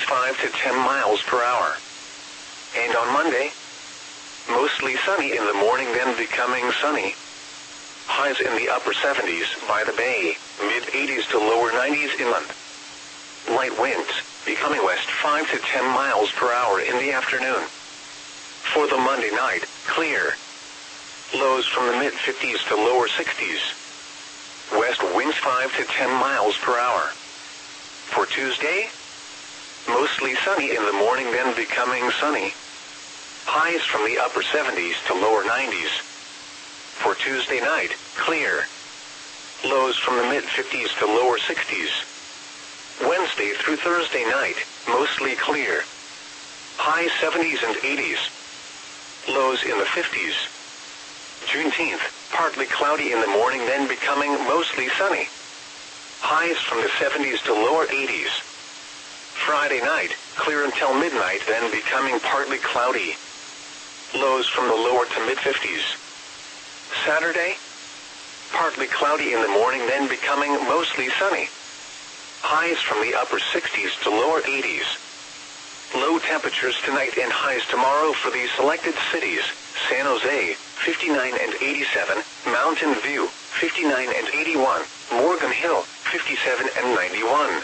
5 to 10 miles per hour. And on Monday, mostly sunny in the morning, then becoming sunny. Highs in the upper 70s by the bay, mid-80s to lower 90s inland. Light winds, becoming west 5 to 10 miles per hour in the afternoon. For the Monday night, clear. Lows from the mid-50s to lower 60s. West winds 5 to 10 miles per hour. For Tuesday, mostly sunny in the morning, then becoming sunny. Highs from the upper 70s to lower 90s. For Tuesday night, clear. Lows from the mid-50s to lower 60s. Wednesday through Thursday night, mostly clear. High 70s and 80s. Lows in the 50s. Juneteenth, partly cloudy in the morning, then becoming mostly sunny. Highs from the 70s to lower 80s. Friday night, clear until midnight, then becoming partly cloudy. Lows from the lower to mid-50s. Saturday, partly cloudy in the morning, then becoming mostly sunny. Highs from the upper 60s to lower 80s. Low temperatures tonight and highs tomorrow for these selected cities: San Jose, 59 and 87, Mountain View, 59 and 81, Morgan Hill, 57 and 91.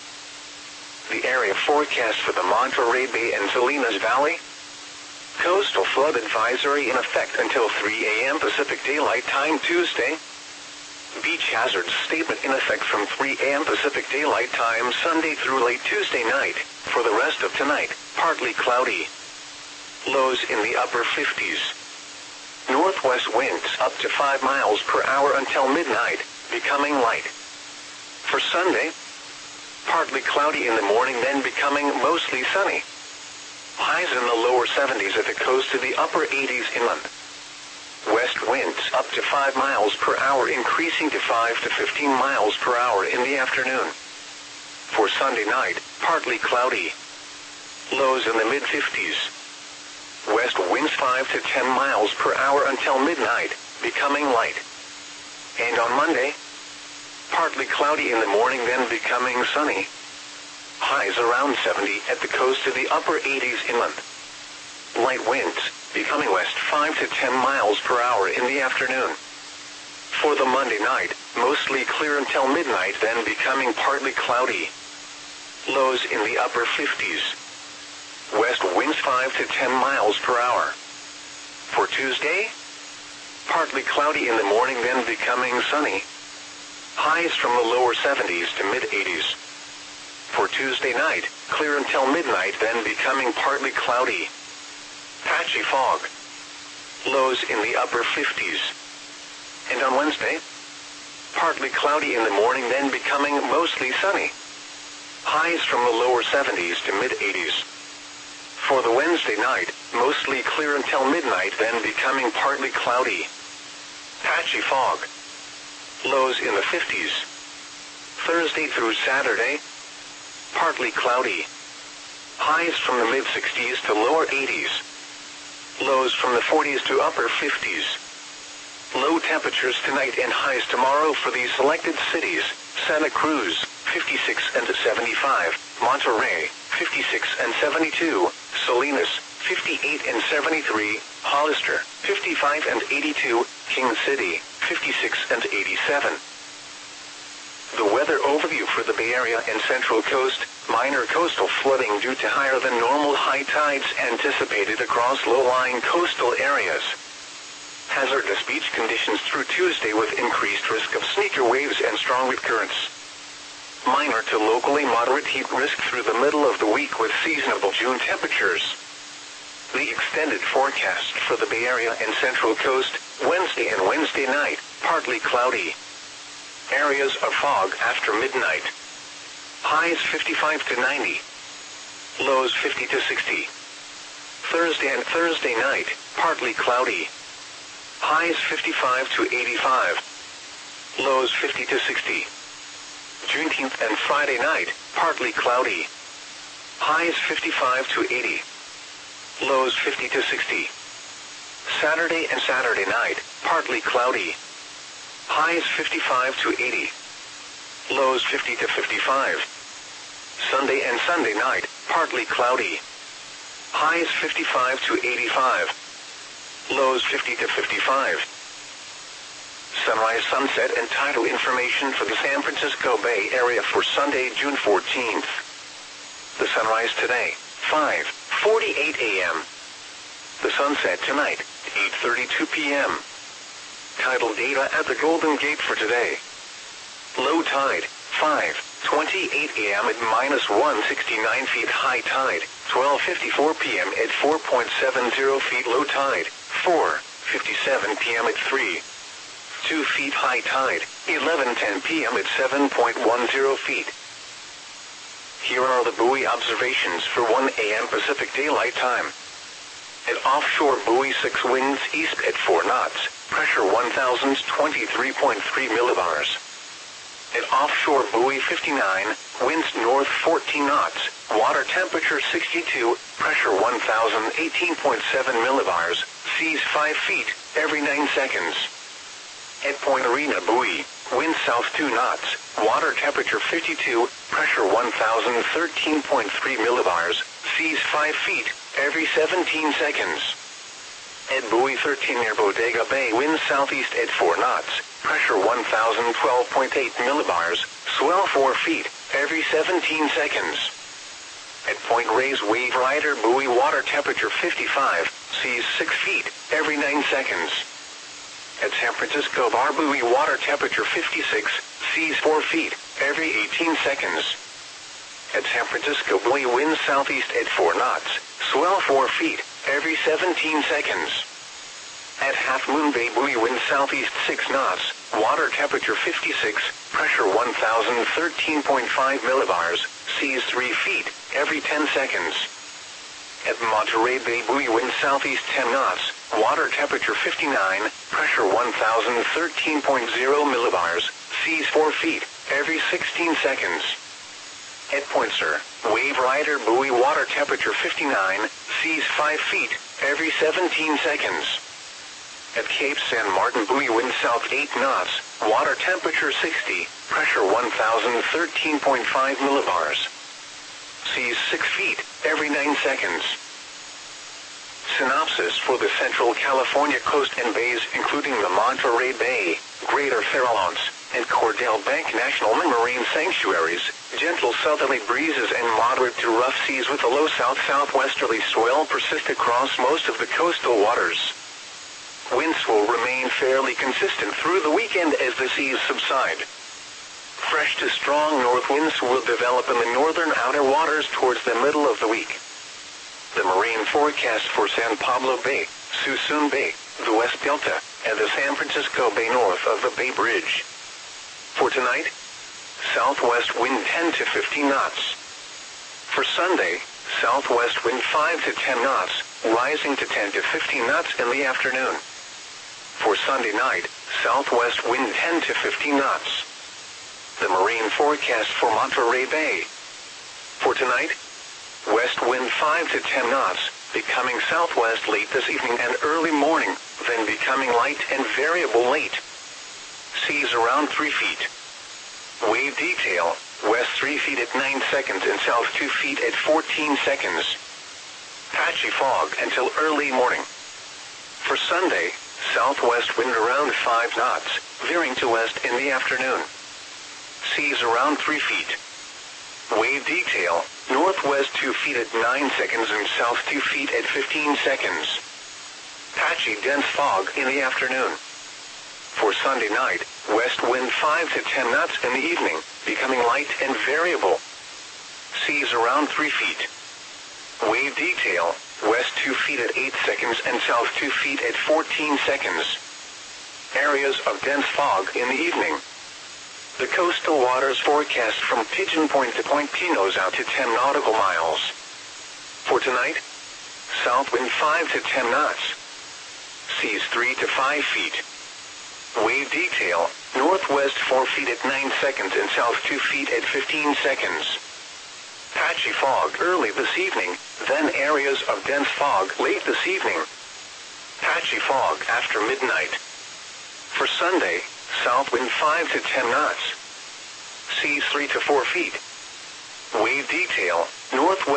The area forecast for the Monterey Bay and Salinas Valley. Coastal flood advisory in effect until 3 a.m. Pacific Daylight Time Tuesday. Beach hazard statement in effect from 3 a.m. Pacific Daylight Time Sunday through late Tuesday night. For the rest of tonight, partly cloudy. Lows in the upper 50s. Northwest winds up to 5 miles per hour until midnight, becoming light. For Sunday, partly cloudy in the morning, then becoming mostly sunny. Highs in the lower 70s at the coast to the upper 80s inland. West winds up to 5 miles per hour, increasing to 5 to 15 miles per hour in the afternoon. For Sunday night, partly cloudy. Lows in the mid-50s. West winds 5 to 10 miles per hour until midnight, becoming light. And on Monday, partly cloudy in the morning, then becoming sunny. Highs around 70 at the coast to the upper 80s inland. Light winds, becoming west 5 to 10 miles per hour in the afternoon. For the Monday night, mostly clear until midnight, then becoming partly cloudy. Lows in the upper 50s. West winds 5 to 10 miles per hour. For Tuesday, partly cloudy in the morning, then becoming sunny. Highs from the lower 70s to mid-80s. For Tuesday night, clear until midnight, then becoming partly cloudy. Patchy fog. Lows in the upper 50s. And on Wednesday, partly cloudy in the morning, then becoming mostly sunny. Highs from the lower 70s to mid-80s. For the Wednesday night, mostly clear until midnight, then becoming partly cloudy. Patchy fog. Lows in the 50s. Thursday through Saturday, partly cloudy. Highs from the mid-60s to lower 80s. Lows from the 40s to upper 50s. Low temperatures tonight and highs tomorrow for these selected cities: Santa Cruz, 56 and 75, Monterey, 56 and 72, Salinas, 58 and 73, Hollister, 55 and 82, King City, 56 and 87. The weather overview for the Bay Area and Central Coast: minor coastal flooding due to higher than normal high tides anticipated across low-lying coastal areas. Hazardous beach conditions through Tuesday with increased risk of sneaker waves and strong wind currents. Minor to locally moderate heat risk through the middle of the week with seasonable June temperatures. The extended forecast for the Bay Area and Central Coast: Wednesday and Wednesday night, partly cloudy. Areas of fog after midnight. Highs 55 to 90. Lows 50 to 60. Thursday and Thursday night, partly cloudy. Highs 55 to 85. Lows 50 to 60. Juneteenth and Friday night, partly cloudy. Highs 55 to 80. Lows 50 to 60. Saturday and Saturday night, partly cloudy. Highs 55 to 80. Lows 50 to 55. Sunday and Sunday night, partly cloudy. Highs 55 to 85. Lows 50 to 55. Sunrise, sunset, and tidal information for the San Francisco Bay Area for Sunday, June 14th. The sunrise today, 5:48 a.m. The sunset tonight, 8:32 p.m. Tidal data at the Golden Gate for today. Low tide, 5:28 a.m. at -169 feet. High tide, 12:54 p.m. at 4.70 feet. Low tide, 4:57 p.m. at 3.2 feet. High tide, 11:10 p.m. at 7.10 feet. Here are the buoy observations for 1 a.m. Pacific Daylight Time. At offshore buoy 6, winds east at 4 knots, pressure 1,023.3 millibars. At offshore buoy 59, winds north 14 knots, water temperature 62, pressure 1,018.7 millibars, seas 5 feet, every 9 seconds. At Point Arena buoy, wind south 2 knots, water temperature 52, pressure 1,013.3 millibars, seas 5 feet, every 17 seconds. At buoy 13 near Bodega Bay, wind southeast at 4 knots, pressure 1,012.8 millibars, swell 4 feet, every 17 seconds. At Point Reyes Wave Rider buoy, water temperature 55, seas 6 feet, every 9 seconds. At San Francisco Bar buoy, water temperature 56, seas 4 feet, every 18 seconds. At San Francisco buoy, wind southeast at 4 knots, swell 4 feet, every 17 seconds. At Half Moon Bay buoy, wind southeast 6 knots, water temperature 56, pressure 1,013.5 millibars, seas 3 feet, every 10 seconds. At Monterey Bay buoy, wind southeast 10 knots, water temperature 59, pressure 1,013.0 millibars, seas 4 feet, every 16 seconds. At Point Sur, Wave Rider buoy, water temperature 59, seas 5 feet, every 17 seconds. At Cape San Martin buoy, wind south 8 knots, water temperature 60, pressure 1,013.5 millibars. Seas 6 feet, every 9 seconds. Synopsis for the Central California coast and bays, including the Monterey Bay, Greater Farallones, and Cordell Bank National Marine Sanctuaries, gentle southerly breezes and moderate to rough seas with a low south-southwesterly swell persist across most of the coastal waters. Winds will remain fairly consistent through the weekend as the seas subside. Fresh to strong north winds will develop in the northern outer waters towards the middle of the week. The marine forecast for San Pablo Bay, Suisun Bay, the West Delta, and the San Francisco Bay north of the Bay Bridge. For tonight, southwest wind 10 to 15 knots. For Sunday, southwest wind 5 to 10 knots, rising to 10 to 15 knots in the afternoon. For Sunday night, southwest wind 10 to 15 knots. The marine forecast for Monterey Bay. For tonight, west wind 5 to 10 knots, becoming southwest late this evening and early morning, then becoming light and variable late. Seas around 3 feet. Wave detail, west 3 feet at 9 seconds and south 2 feet at 14 seconds. Patchy fog until early morning. For Sunday, southwest wind around 5 knots, veering to west in the afternoon. Seas around 3 feet. Wave detail, northwest 2 feet at 9 seconds and south 2 feet at 15 seconds. Patchy dense fog in the afternoon. For Sunday night, west wind 5 to 10 knots in the evening, becoming light and variable. Seas around 3 feet. Wave detail, west 2 feet at 8 seconds and south 2 feet at 14 seconds. Areas of dense fog in the evening. The coastal waters forecast from Pigeon Point to Point Pinos out to 10 nautical miles. For tonight, south wind 5 to 10 knots. Seas 3 to 5 feet. Wave detail, northwest 4 feet at 9 seconds and south 2 feet at 15 seconds. Patchy fog early this evening, then areas of dense fog late this evening. Patchy fog after midnight. For Sunday, south wind 5 to 10 knots. Seas 3 to 4 feet. Wave detail, northwest.